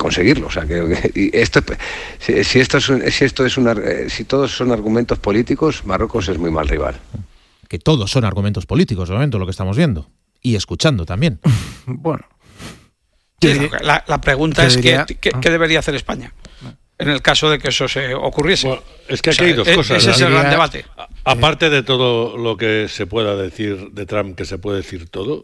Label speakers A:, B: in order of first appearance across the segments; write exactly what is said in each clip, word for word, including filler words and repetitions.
A: conseguirlo. O sea, que, que esto, si, si, esto es, si, esto es una, si todos son argumentos políticos, Marruecos es muy mal rival.
B: Que todos son argumentos políticos, de momento, lo que estamos viendo. Y escuchando también.
C: Bueno.
D: Sí, la, la pregunta es ¿qué, qué, qué debería hacer España en el caso de que eso se ocurriese?
E: Bueno, es que aquí o sea, hay dos
D: es,
E: cosas.
D: Ese es el gran debate.
E: A, aparte de todo lo que se pueda decir de Trump, que se puede decir todo,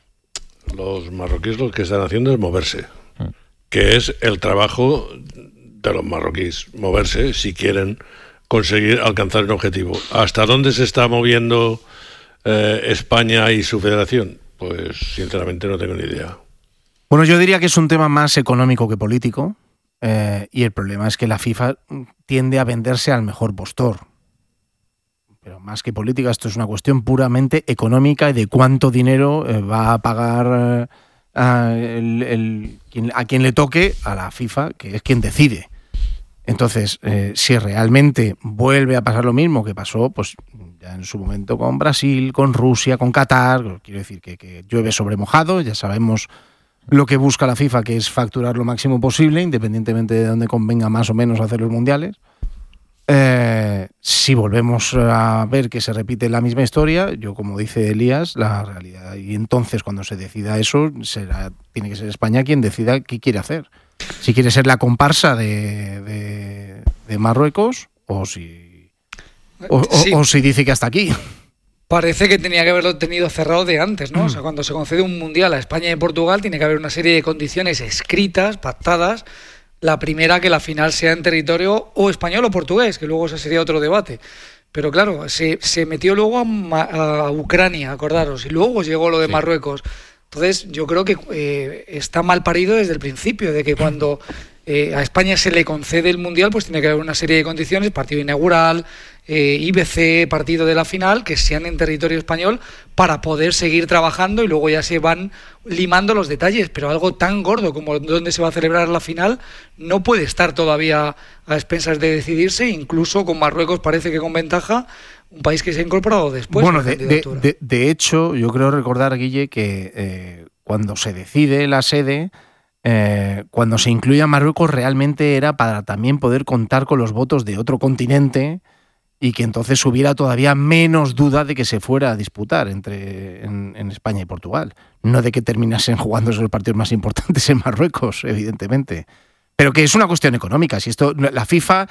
E: los marroquíes lo que están haciendo es moverse, que es el trabajo de los marroquíes, moverse si quieren conseguir alcanzar un objetivo. ¿Hasta dónde se está moviendo eh, España y su federación? Pues sinceramente no tengo ni idea.
C: Bueno, yo diría que es un tema más económico que político, eh, y el problema es que la FIFA tiende a venderse al mejor postor. Pero más que política, esto es una cuestión puramente económica y de cuánto dinero eh, va a pagar eh, a, el, el, quien, a quien le toque, a la FIFA, que es quien decide. Entonces, eh, si realmente vuelve a pasar lo mismo que pasó, pues ya en su momento con Brasil, con Rusia, con Qatar, quiero decir que, que llueve sobre mojado, ya sabemos lo que busca la FIFA, que es facturar lo máximo posible, independientemente de dónde convenga más o menos hacer los mundiales. Eh, si volvemos a ver que se repite la misma historia, yo, como dice Elías, la realidad, y entonces cuando se decida eso, será, tiene que ser España quien decida qué quiere hacer. Si quiere ser la comparsa de, de, de Marruecos o si, o, sí. o, o si dice que hasta aquí.
F: Parece que tenía que haberlo tenido cerrado de antes, ¿no? Mm. O sea, cuando se concede un mundial a España y Portugal, tiene que haber una serie de condiciones escritas, pactadas. La primera, que la final sea en territorio o español o portugués, que luego ese sería otro debate. Pero claro, se, se metió luego a, a Ucrania, acordaros, y luego llegó lo de sí. Marruecos. Entonces, yo creo que eh, está mal parido desde el principio, de que cuando eh, a España se le concede el mundial, pues tiene que haber una serie de condiciones, partido inaugural, eh, I B C, partido de la final, que sean en territorio español para poder seguir trabajando, y luego ya se van limando los detalles. Pero algo tan gordo como dónde se va a celebrar la final no puede estar todavía a expensas de decidirse, incluso con Marruecos parece que con ventaja, un país que se ha incorporado después.
C: Bueno, de, de, de, de hecho, yo creo recordar, Guille, que eh, cuando se decide la sede, eh, cuando se incluye a Marruecos, realmente era para también poder contar con los votos de otro continente, y que entonces hubiera todavía menos duda de que se fuera a disputar entre en, en España y Portugal. No de que terminasen jugando esos partidos más importantes en Marruecos, evidentemente. Pero que es una cuestión económica. Si esto, la FIFA,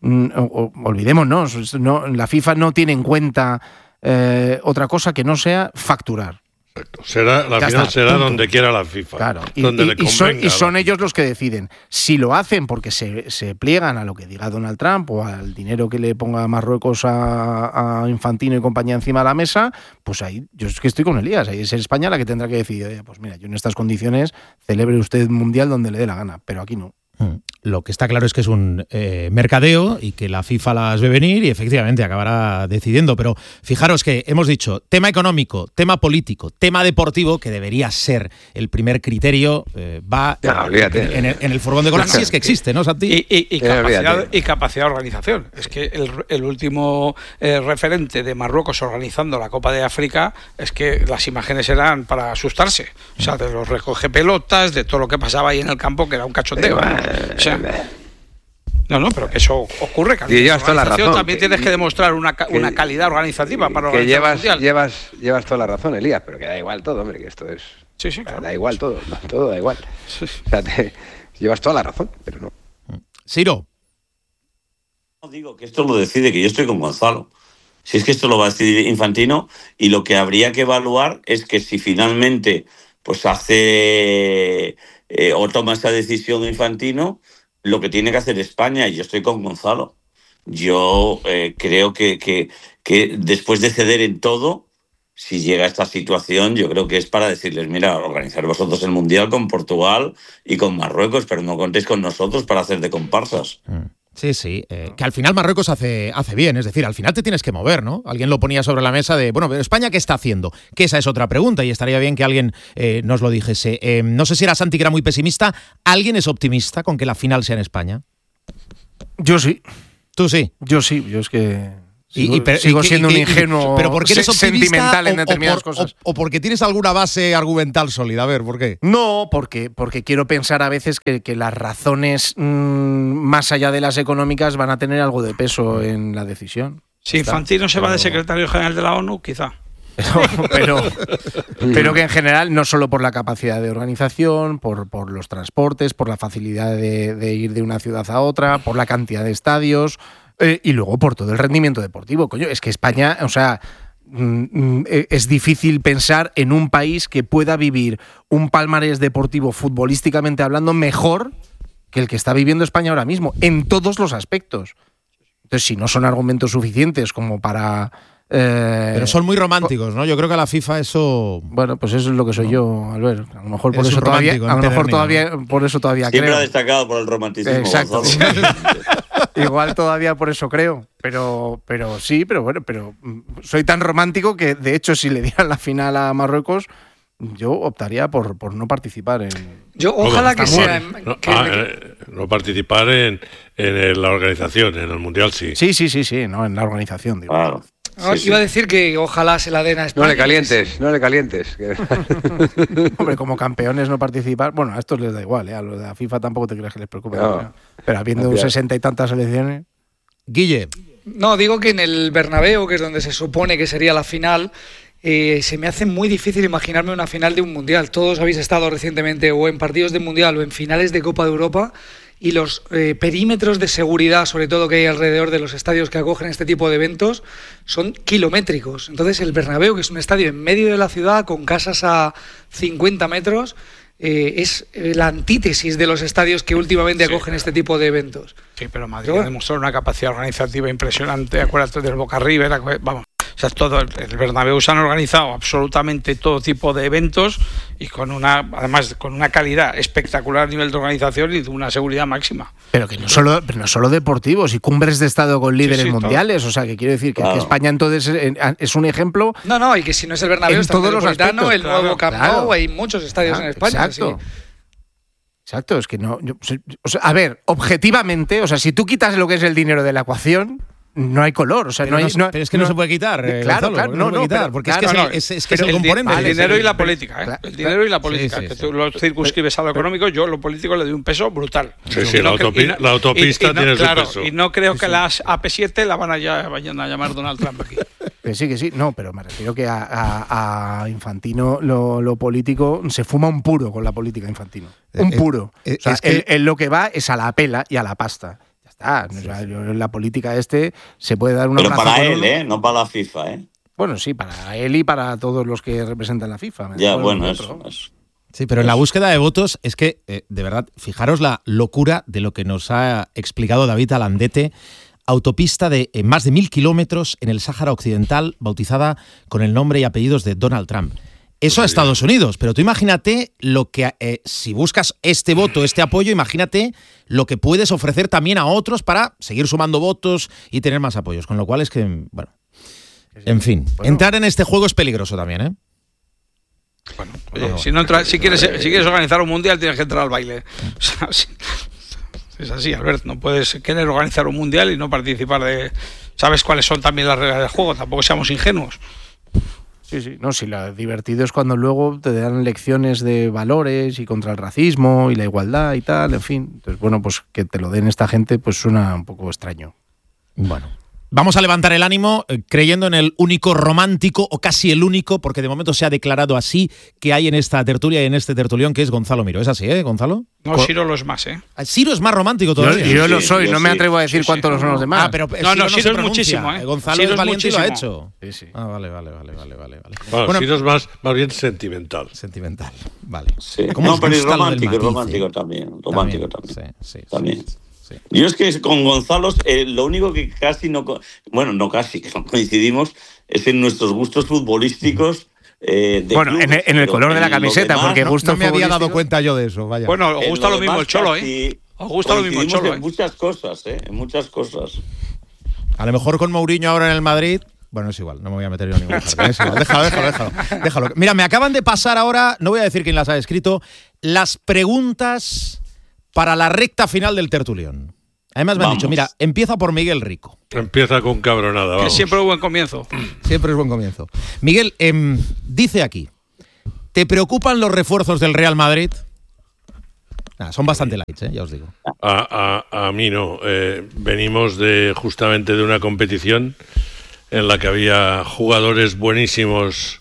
C: o, olvidémonos, no, la FIFA no tiene en cuenta eh, otra cosa que no sea facturar.
E: Será, la
C: ya
E: final
C: está,
E: será
C: punto.
E: Donde quiera la FIFA.
C: Claro. Y,
E: donde
C: y,
E: le
C: y, son,
E: convenga,
C: y son
E: ¿no?
C: ellos los que deciden. Si lo hacen porque se, se pliegan a lo que diga Donald Trump o al dinero que le ponga Marruecos a, a Infantino y compañía encima de la mesa, pues ahí yo es que estoy con Elías. Ahí es España la que tendrá que decidir. Oye, pues mira, yo en estas condiciones celebre usted mundial donde le dé la gana, pero aquí no.
B: Lo que está claro es que es un eh, mercadeo y que la FIFA las ve venir y efectivamente acabará decidiendo. Pero fijaros que hemos dicho tema económico, tema político, tema deportivo, que debería ser el primer criterio, eh, va
A: no,
B: en, en, el, en el furgón de cola, si es que existe, ¿no, Santi?
D: Y, y, y, capacidad, y capacidad de organización. Es que el, el último eh, referente de Marruecos organizando la Copa de África, es que las imágenes eran para asustarse. O sea, de los recoge pelotas, de todo lo que pasaba ahí en el campo, que era un cachondeo. O sea, no, no, pero que eso ocurre. Que
A: y llevas toda la razón.
D: También tienes que demostrar una,
A: que,
D: una calidad organizativa para
A: que
D: organizar
A: llevas,
D: el mundial.
A: llevas, llevas toda la razón, Elías, pero que da igual todo, hombre, que esto es...
D: Sí, sí, claro.
A: Da igual todo, no, todo da igual. Sí. O sea, te, llevas toda la razón, pero no.
B: Ciro.
G: No digo que esto lo decide, que yo estoy con Gonzalo. Si es que esto lo va a decidir Infantino, y lo que habría que evaluar es que si finalmente pues hace eh, o toma esa decisión Infantino, lo que tiene que hacer España, y yo estoy con Gonzalo. Yo eh, creo que, que, que después de ceder en todo, si llega a esta situación, yo creo que es para decirles, mira, organizar vosotros el Mundial con Portugal y con Marruecos, pero no contéis con nosotros para hacer de comparsas.
B: Mm. Sí, sí, eh, que al final Marruecos hace, hace bien, es decir, al final te tienes que mover, ¿no? Alguien lo ponía sobre la mesa de, bueno, pero España, ¿qué está haciendo? Que esa es otra pregunta y estaría bien que alguien eh, nos lo dijese. Eh, no sé si era Santi, que era muy pesimista. ¿Alguien es optimista con que la final sea en España?
C: Yo sí.
B: ¿Tú sí?
C: Yo sí, yo es que Sigo,
B: y, y, pero,
C: sigo
B: y,
C: siendo
B: y,
C: un
B: y,
C: ingenuo
B: pero porque eres
C: sentimental en
B: o,
C: determinadas
B: o por,
C: cosas.
B: O, o porque tienes alguna base argumental sólida. A ver, ¿por qué?
C: No, porque, porque quiero pensar a veces que, que las razones mmm, más allá de las económicas van a tener algo de peso en la decisión.
D: Si Infantino se va de secretario general de la ONU, quizá.
C: Pero, pero, pero que en general, no solo por la capacidad de organización, por, por los transportes, por la facilidad de, de ir de una ciudad a otra, por la cantidad de estadios eh, y luego por todo el rendimiento deportivo. Coño, es que España, o sea, mm, es difícil pensar en un país que pueda vivir un palmarés deportivo futbolísticamente hablando mejor que el que está viviendo España ahora mismo, en todos los aspectos. Entonces, si no son argumentos suficientes como para... Eh,
B: Pero son muy románticos, ¿no? Yo creo que a la FIFA eso...
C: Bueno, pues eso es lo que soy yo, Albert. A lo mejor por
B: Eres
C: eso
B: un
C: todavía,
B: romántico
C: a lo mejor
B: empedernido.
C: todavía, por eso todavía
G: Siempre
C: creo.
G: ha destacado por el romanticismo.
C: Exacto.
G: Gonzalo.
C: Igual todavía por eso creo, pero, pero sí, pero bueno, pero soy tan romántico que de hecho si le dieran la final a Marruecos, yo optaría por, por no participar en...
F: Yo ojalá que sea...
E: No,
F: que-
E: ah, eh, no participar en, en la organización, en el Mundial sí.
C: Sí, sí, sí, sí, no en la organización, digo.
G: Claro.
F: Ah,
G: Sí,
F: iba a
G: sí.
F: decir que ojalá se la den a España.
A: No le calientes, no le calientes.
C: Hombre, como campeones no participar, bueno, a estos les da igual, ¿eh? A los de la FIFA tampoco te creas que les preocupe.
A: No.
C: ¿no? Pero habiendo
A: Gracias.
C: sesenta y tantas selecciones...
B: Guille,
F: No, digo que en el Bernabéu, que es donde se supone que sería la final, eh, se me hace muy difícil imaginarme una final de un Mundial. Todos habéis estado recientemente o en partidos de Mundial o en finales de Copa de Europa y los eh, perímetros de seguridad, sobre todo que hay alrededor de los estadios que acogen este tipo de eventos, son kilométricos. Entonces el Bernabéu, que es un estadio en medio de la ciudad con casas a cincuenta metros, eh, es eh, la antítesis de los estadios que últimamente
D: Sí,
F: acogen
D: claro.
F: este tipo de eventos.
D: Sí, pero Madrid
F: Pero
D: ha
F: bueno.
D: demostrado una capacidad organizativa impresionante. Acuérdate del Boca River, acu- vamos. O sea, todo el, el Bernabéu se han organizado absolutamente todo tipo de eventos y con una, además, con una calidad espectacular a nivel de organización y de una seguridad máxima.
C: Pero que no solo, pero no solo deportivos y cumbres de estado con líderes
D: sí, todo.
C: mundiales. O sea, que quiero decir que,
G: Claro.
C: que España entonces eh, es un ejemplo.
F: No, no, y que si no es el Bernabéu,
C: En
F: está el
C: todos los
F: Metropolitano,
C: aspectos,
F: el
C: claro,
F: nuevo Camp
C: claro.
F: Nou, hay muchos estadios
C: Ah,
F: en España.
C: Exacto.
F: sí.
C: Exacto, es que no. yo- o sea, a ver, objetivamente, o sea, si tú quitas lo que es el dinero de la ecuación, no hay color. O sea,
B: pero,
C: no hay,
B: no-
C: no-
B: pero es que no,
C: no-
B: se puede quitar, eh,
C: Claro,
B: Gonzalo,
C: claro,
B: no,
C: no,
B: se puede
C: no,
B: quitar,
C: pero-
B: porque
C: claro,
B: es que
C: no,
B: es, el- es, es que es
D: Pero
B: el
D: di-
B: componente.
D: El
B: Es
D: dinero
B: el-
D: y la política, ¿eh?
C: Claro,
D: El dinero y la política.
B: sí,
D: que
B: sí.
D: tú lo circunscribes a lo económico, yo lo político le doy un peso brutal.
E: Sí, sí,
D: Y
E: la
D: no cre-
E: autopi-
D: y no-
E: la autopista
D: y- y no-
E: tiene su
D: claro,
E: peso.
D: Y no creo que las A P siete la van a, ya- vayan a llamar Donald Trump aquí.
C: Que sí, que sí. No, pero me refiero que a, a- a Infantino lo, lo político se fuma un puro con la política Infantino. Un
B: Eh,
C: puro.
B: eh,
C: O sea,
B: es que-
C: él, él lo que va es a la pela y a la pasta. Ya está. O sea, yo en la política este se puede dar una
G: Pero para él, ¿eh? No para la FIFA, ¿eh?
C: Bueno, sí, para él y para todos los que representan la FIFA. me
G: Ya,
C: acuerdo
G: bueno,
C: de
G: eso.
C: otro.
G: eso.
B: Sí, pero en la búsqueda de votos es que, eh, de verdad, fijaros la locura de lo que nos ha explicado David Alandete. Autopista de eh, más de mil kilómetros en el Sáhara Occidental, bautizada con el nombre y apellidos de Donald Trump. Eso a Estados Unidos, pero tú imagínate lo que, eh, si buscas este voto, este apoyo, imagínate lo que puedes ofrecer también a otros para seguir sumando votos y tener más apoyos. Con lo cual es que, bueno, en fin,
C: Bueno.
B: entrar en este juego es peligroso también, ¿eh?
D: Bueno, oye, si, no entra- si, quieres, si quieres organizar un mundial, tienes que entrar al baile. O sea, sí. Es así, Albert. No puedes querer organizar un mundial y no participar de. ¿Sabes cuáles son también las reglas del juego? Tampoco seamos ingenuos.
C: Sí, sí. No, sí, lo divertido es cuando luego te dan lecciones de valores y contra el racismo y la igualdad y tal, en fin. Entonces, bueno, pues que te lo den esta gente, pues suena un poco extraño.
B: Bueno. Vamos a levantar el ánimo eh, creyendo en el único romántico, o casi el único, porque de momento se ha declarado así, que hay en esta tertulia y en este tertulión, que es Gonzalo Miró. ¿Es así, eh, Gonzalo?
D: No,
C: Co-
D: Ciro lo es más, ¿eh?
B: Ah, Ciro es más romántico
C: Yo,
B: todavía.
C: yo lo
G: Sí,
C: soy,
G: yo
C: no me
G: sí.
C: atrevo a decir
D: Sí, sí,
C: cuántos
D: no,
C: son los
D: no.
C: demás.
B: Ah, pero
D: No, no,
B: se
D: Ciro es
B: pronuncia.
D: muchísimo, ¿eh?
B: Gonzalo
D: Ciro
B: es
D: es
B: valiente y lo ha
D: muchísimo.
B: hecho.
C: Sí, sí.
B: Ah, vale, vale, vale, vale, vale, vale.
E: Bueno,
B: Bueno,
E: sí, es más, más bien sentimental.
B: sentimental, vale.
G: Sí.
B: ¿Cómo
G: No,
B: os
G: pero es
B: gusta lo del
G: romántico, es
B: matiz,
G: romántico
B: eh?
G: también. Romántico también.
B: Sí, sí, sí,
G: También.
B: sí.
G: Yo es que con Gonzalo, eh, lo único que casi no. co- Bueno, no casi, que no coincidimos, es en nuestros gustos futbolísticos. Eh, de
C: Bueno, en el,
G: clubes,
C: en el
G: pero
C: color de la
G: en lo
C: camieta,
G: demás,
C: porque
B: No,
C: gusto
B: no me había dado
C: futbolístico-
B: cuenta yo de eso, vaya.
D: Bueno, os
G: en
D: gusta lo mismo
G: demás
D: el Cholo, ¿eh?
G: casi
D: Os gusta lo mismo el
G: coincidimos
D: Cholo,
G: en
D: ¿eh?
G: muchas cosas, ¿eh? En muchas cosas.
B: A lo mejor con Mourinho ahora en el Madrid. Bueno, es igual, no me voy a meter yo en ningún jardín. Es igual, déjalo, déjalo, déjalo, déjalo. Mira, me acaban de pasar ahora, no voy a decir quién las ha escrito, las preguntas para la recta final del tertulión. Además me han
G: Vamos.
B: dicho, mira, empieza por Miguel Rico.
E: Empieza con cabronada,
D: Que
E: vamos.
D: siempre un buen comienzo.
B: Siempre es buen comienzo. Miguel, eh, dice aquí, ¿te preocupan los refuerzos del Real Madrid? Nah, son bastante lights, ¿eh? Ya os digo.
E: A, a, a mí no. Eh, venimos de justamente de una competición en la que había jugadores buenísimos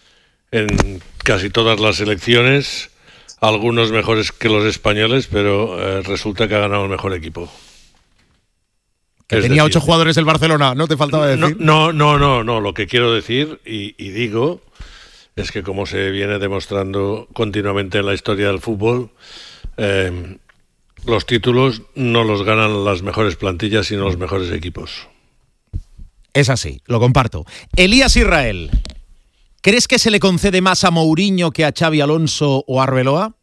E: en casi todas las selecciones, algunos mejores que los españoles, pero eh, resulta que ha ganado el mejor equipo.
B: Que
E: Es
B: tenía
E: decir,
B: ocho jugadores el Barcelona, ¿no te faltaba decir?
E: No, no, no, no, no. Lo que quiero decir y, y digo es que como se viene demostrando continuamente en la historia del fútbol, eh, los títulos no los ganan las mejores plantillas, sino los mejores equipos.
B: Es así, lo comparto. Elías Israel, ¿crees que se le concede más a Mourinho que a Xavi Alonso o a Arbeloa?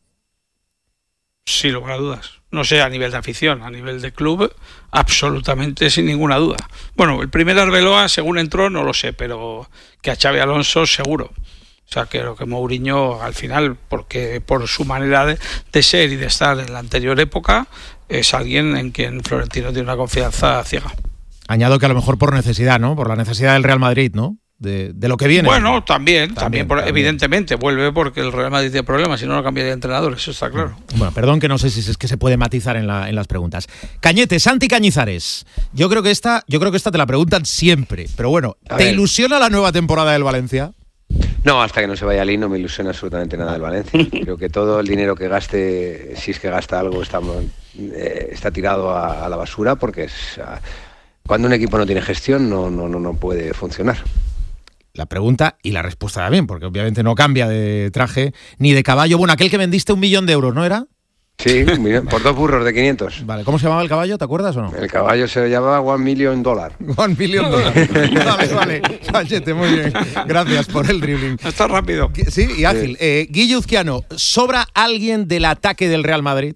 D: Sin lugar a dudas. No sé, a nivel de afición, a nivel de club, absolutamente sin ninguna duda. Bueno, el primer Arbeloa, según entró, no lo sé, pero que a Xavi Alonso seguro. O sea, creo que Mourinho, al final, porque por su manera de, de ser y de estar en la anterior época, es alguien en quien Florentino tiene una confianza ciega.
B: Añado que a lo mejor por necesidad, ¿no? Por la necesidad del Real Madrid, ¿no? De, de lo que viene.
D: Bueno, también, también,
B: También,
D: por-
B: también.
D: evidentemente, vuelve porque el Real Madrid tiene problemas, si no, no cambiaría de entrenador, eso está claro.
B: Bueno, perdón que no sé si es que se puede matizar en, la, en las preguntas. Cañete, Santi Cañizares. Yo creo que esta, yo creo que esta te la preguntan siempre, pero bueno,
A: A
B: ¿te
A: ver.
B: ilusiona la nueva temporada del Valencia?
A: No, hasta que no se vaya Ali no me ilusiona absolutamente nada del Valencia. Creo que todo el dinero que gaste, si es que gasta algo, está, eh, está tirado a, a la basura porque es, a, cuando un equipo no tiene gestión no, no, no, no puede funcionar.
B: La pregunta y la respuesta también, porque obviamente no cambia de traje ni de caballo. Bueno, aquel que vendiste un millón de euros, ¿no era?
A: Sí, mira, por dos burros de quinientos.
B: Vale, ¿cómo se llamaba el caballo? ¿Te acuerdas o no?
A: El caballo se llamaba One Million Dollar.
B: One million dólares. Vale, vale. Cañete, muy bien. Gracias por el dribbling.
D: Está rápido.
B: Sí, y ágil. Eh, Guille Uzquiano, ¿sobra alguien del ataque del Real Madrid?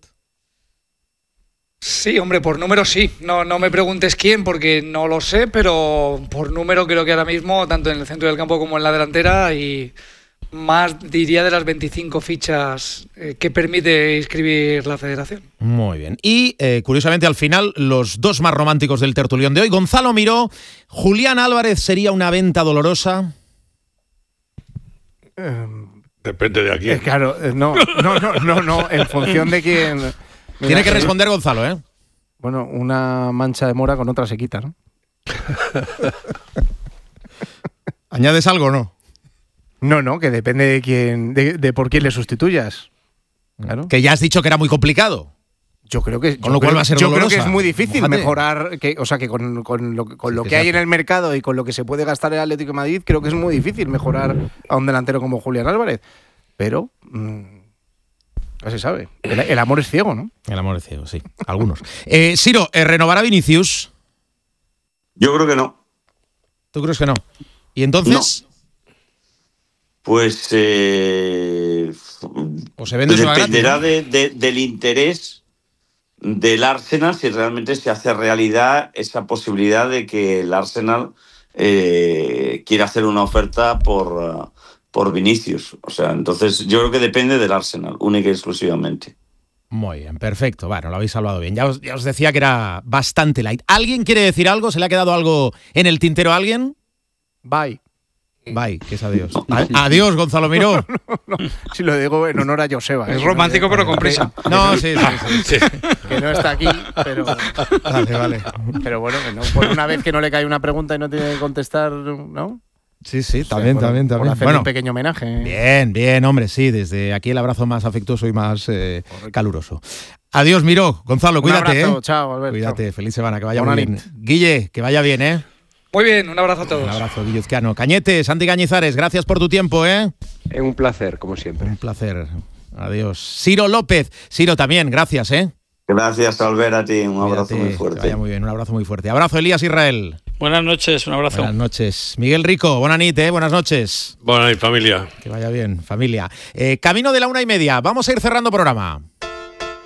F: Sí, hombre, por número sí. No, no me preguntes quién porque no lo sé, pero por número creo que ahora mismo, tanto en el centro del campo como en la delantera, y más diría de las veinticinco fichas eh, que permite inscribir la federación.
B: Muy bien. Y, eh, curiosamente, al final, los dos más románticos del tertulión de hoy. Gonzalo Miró, ¿Julián Álvarez sería una venta dolorosa?
C: Eh,
E: Depende de a quién.
C: eh, claro, eh, no, no, no, no, no, en función de quién. Mira,
B: Tiene que
C: eh,
B: responder Gonzalo, ¿eh?
C: Bueno, una mancha de mora con otra se quita, ¿no?
B: ¿Añades algo o no?
C: No, no, que depende de quién, de, de por quién le sustituyas. Claro.
B: Que ya has dicho que era muy complicado.
C: Yo creo que
B: Con
C: yo
B: lo cual
C: creo-
B: va a ser
C: yo creo
B: dolorosa.
C: que es muy difícil
B: Mójate.
C: mejorar, que, o sea, que con, con lo, con
B: Sí,
C: lo
B: que
C: que
B: se
C: hay en
B: hace.
C: el mercado y con lo que se puede gastar el Atlético de Madrid, creo que es muy difícil mejorar a un delantero como Julián Álvarez. Pero mmm, no se sabe. El, el amor es ciego, ¿no?
B: El amor es ciego, sí. Algunos. Eh, Siro, eh, ¿renovará Vinicius?
G: Yo creo que no.
B: ¿Tú crees que no? ¿Y entonces?
G: Pues eh,
B: ¿O se vende sola
G: dependerá
B: gratis,
G: de, de- del interés del Arsenal si realmente se hace realidad esa posibilidad de que el Arsenal eh, quiera hacer una oferta por, uh, por Vinicius. O sea, entonces yo creo que depende del Arsenal, única y exclusivamente.
B: Muy bien, perfecto. Bueno, lo habéis salvado bien. Ya os, ya os decía que era bastante light. ¿Alguien quiere decir algo? ¿Se le ha quedado algo en el tintero a alguien?
C: Bye.
B: Bye, que es adiós. A- adiós, Gonzalo Miró.
C: Si lo digo en honor a Joseba.
D: Es
C: ¿eh?
D: romántico, pero con prisa.
B: No, sí, sí, sí.
C: Que no está aquí, pero,
B: Vale, vale.
C: pero bueno, que no, por una vez que no le cae una pregunta y no tiene que contestar, ¿no?
B: Sí, sí,
C: O sea,
B: también,
C: por-
B: también,
C: por
B: también.
C: hacerle
B: Bueno,
C: un pequeño homenaje.
B: bien, bien, hombre, sí, desde aquí el abrazo más afectuoso y más eh, caluroso. Adiós, Miró. Gonzalo,
C: Un
B: cuídate,
C: abrazo,
B: ¿eh?
C: chao, Albert,
B: Cuídate,
C: chao.
B: feliz semana, que vaya
C: Bona
B: muy bien.
C: nit.
B: Guille, que vaya bien, ¿eh?
F: Muy bien, un abrazo a todos.
B: Un abrazo, Guilluzquiano. Cañete, Santi Cañizares, gracias por tu tiempo, ¿eh?
A: Es un placer, como siempre.
B: Un placer. Adiós. Ciro López. Ciro también, gracias, ¿eh?
G: Gracias, Albert, a ti. Un abrazo
B: Cuídate,
G: muy
B: que
G: fuerte.
B: vaya muy bien, un abrazo muy fuerte. Abrazo, Elías Israel.
D: Buenas noches, un abrazo.
B: Buenas noches. Miguel Rico, buena nit, ¿eh? Buenas noches.
E: Bueno, y familia.
B: Que vaya bien, familia. Eh, camino de la una y media. Vamos a ir cerrando programa.